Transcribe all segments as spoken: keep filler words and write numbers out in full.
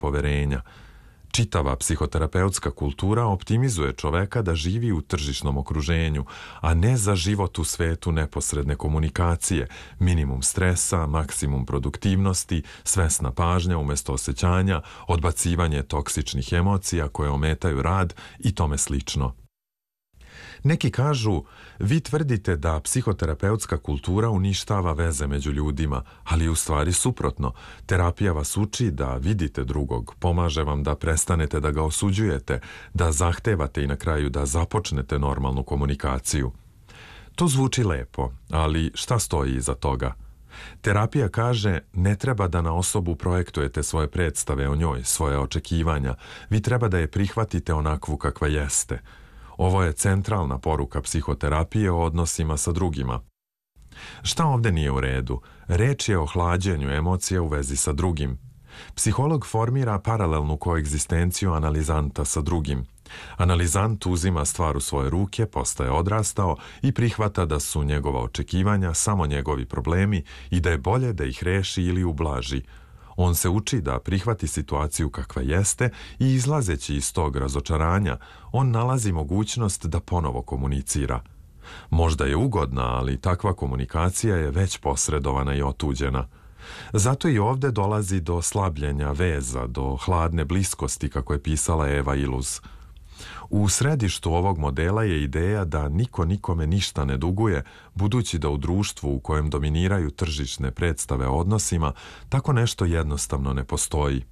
poverenja. Čitava psihoterapeutska kultura optimizuje čoveka da živi u tržišnom okruženju, a ne za život u svetu neposredne komunikacije, minimum stresa, maksimum produktivnosti, svesna pažnja umjesto osjećanja, odbacivanje toksičnih emocija koje ometaju rad i tome slično. Neki kažu, vi tvrdite da psihoterapeutska kultura uništava veze među ljudima, ali u stvari suprotno. Terapija vas uči da vidite drugog, pomaže vam da prestanete da ga osuđujete, da zahtevate i na kraju da započnete normalnu komunikaciju. To zvuči lepo, ali šta stoji iza toga? Terapija kaže, ne treba da na osobu projektujete svoje predstave o njoj, svoje očekivanja, vi treba da je prihvatite onakvu kakva jeste. Ovo je centralna poruka psihoterapije o odnosima sa drugima. Šta ovdje nije u redu? Reč je o hlađenju emocija u vezi sa drugim. Psiholog formira paralelnu koegzistenciju analizanta sa drugim. Analizant uzima stvar u svoje ruke, postaje odrastao i prihvata da su njegova očekivanja samo njegovi problemi i da je bolje da ih reši ili ublaži. On se uči da prihvati situaciju kakva jeste i izlazeći iz tog razočaranja, on nalazi mogućnost da ponovo komunicira. Možda je ugodna, ali takva komunikacija je već posredovana i otuđena. Zato i ovdje dolazi do slabljenja veza, do hladne bliskosti, kako je pisala Eva Illouz. U središtu ovog modela je ideja da niko nikome ništa ne duguje, budući da u društvu u kojem dominiraju tržišne predstave o odnosima, tako nešto jednostavno ne postoji.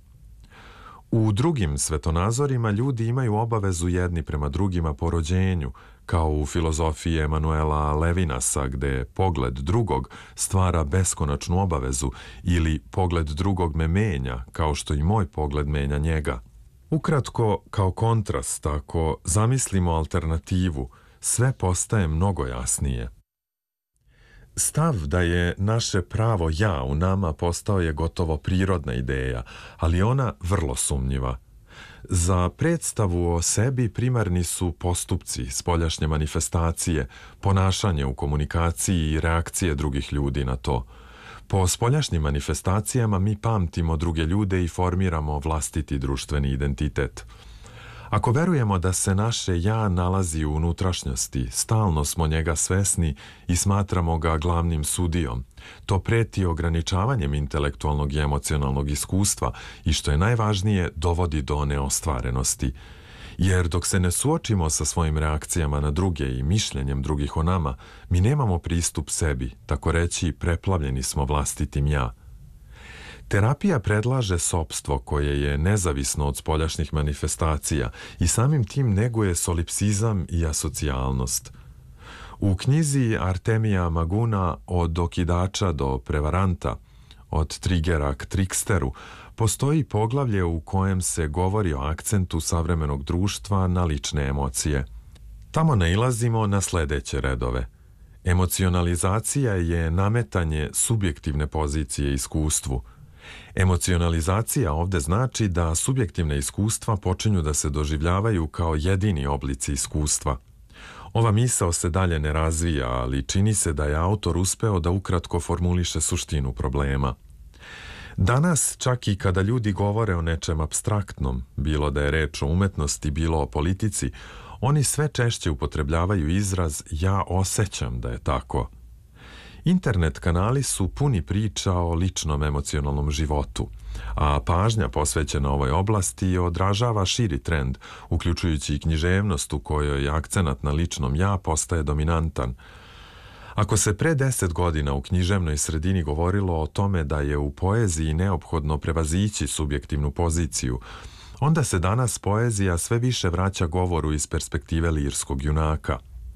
U drugim svetonazorima ljudi imaju obavezu jedni prema drugima po rođenju, kao u filozofiji Emanuela Levinasa, gde pogled drugog stvara beskonačnu obavezu ili pogled drugog me menja, kao što i moj pogled menja njega. Ukratko, kao kontrast, ako zamislimo alternativu, sve postaje mnogo jasnije. Stav da je naše pravo ja u nama postao je gotovo prirodna ideja, ali ona vrlo sumnjiva. Za predstavu o sebi primarni su postupci, spoljašnje manifestacije, ponašanje u komunikaciji i reakcije drugih ljudi na to. Po spoljašnjim manifestacijama mi pamtimo druge ljude i formiramo vlastiti društveni identitet. Ako verujemo da se naše ja nalazi u unutrašnjosti, stalno smo njega svesni i smatramo ga glavnim sudijom. To preti ograničavanjem intelektualnog i emocionalnog iskustva i, što je najvažnije, dovodi do neostvarenosti. Jer dok se ne suočimo sa svojim reakcijama na druge i mišljenjem drugih o nama, mi nemamo pristup sebi, tako reći preplavljeni smo vlastitim ja. Terapija predlaže sopstvo koje je nezavisno od spoljašnjih manifestacija i samim tim neguje solipsizam i asocijalnost. U knjizi Artemija Maguna Od okidača do prevaranta, od trigera k triksteru, postoji poglavlje u kojem se govori o akcentu savremenog društva na lične emocije. Tamo nailazimo na sljedeće redove. Emocionalizacija je nametanje subjektivne pozicije iskustvu. Emocionalizacija ovdje znači da subjektivne iskustva počinju da se doživljavaju kao jedini oblici iskustva. Ova misao se dalje ne razvija, ali čini se da je autor uspeo da ukratko formuliše suštinu problema. Danas, čak i kada ljudi govore o nečem apstraktnom, bilo da je reč o umetnosti, bilo o politici, oni sve češće upotrebljavaju izraz ja osjećam da je tako. Internet kanali su puni priča o ličnom emocionalnom životu, a pažnja posvećena ovoj oblasti odražava širi trend, uključujući i književnost u kojoj akcenat na ličnom ja postaje dominantan. Ako se pre deset godina u književnoj sredini govorilo o tome da je u poeziji neophodno prevazići subjektivnu poziciju, onda se danas poezija sve više vraća govoru iz perspektive lirskog junaka.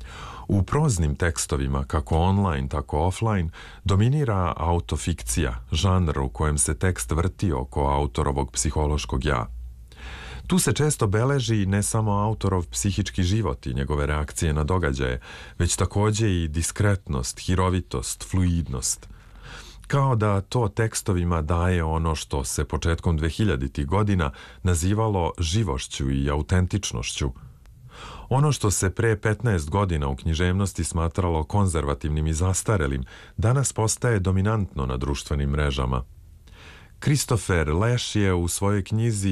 U proznim tekstovima, kako online, tako offline, dominira autofikcija, žanr u kojem se tekst vrti oko autorovog psihološkog ja. Tu se često beleži ne samo autorov psihički život i njegove reakcije na događaje, već također i diskretnost, hirovitost, fluidnost. Kao da to tekstovima daje ono što se početkom dvehiljaditih godina nazivalo živošću i autentičnošću. Ono što se pre petnaest godina u književnosti smatralo konzervativnim i zastarelim, danas postaje dominantno na društvenim mrežama. Christopher Lash je u svojoj knjizi